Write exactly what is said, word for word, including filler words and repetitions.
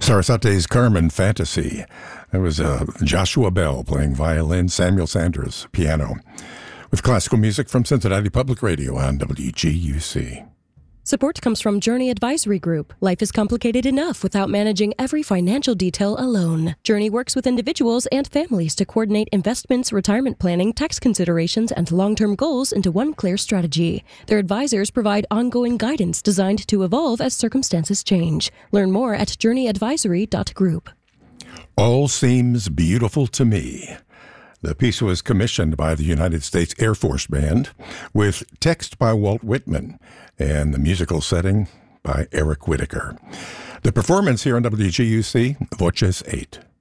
Sarasate's Carmen Fantasy. That was uh, Joshua Bell playing violin, Samuel Sanders piano. With classical music from Cincinnati Public Radio on W G U C. Support comes from Journey Advisory Group. Life is complicated enough without managing every financial detail alone. Journey works with individuals and families to coordinate investments, retirement planning, tax considerations, and long-term goals into one clear strategy. Their advisors provide ongoing guidance designed to evolve as circumstances change. Learn more at journey advisory dot group. All Seems Beautiful to Me. The piece was commissioned by the United States Air Force Band with text by Walt Whitman and the musical setting by Eric Whitaker. The performance here on W G U C, Voces eight.